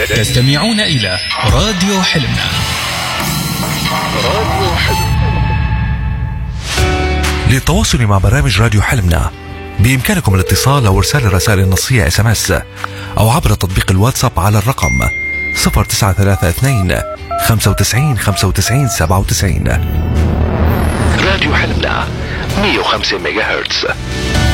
تستمعون إلى راديو حلمنا. للتواصل مع برامج راديو حلمنا بإمكانكم الاتصال أو إرسال الرسائل النصية SMS أو عبر تطبيق الواتساب على الرقم 0932 95 95 97. راديو حلمنا 105 ميجا هرتز.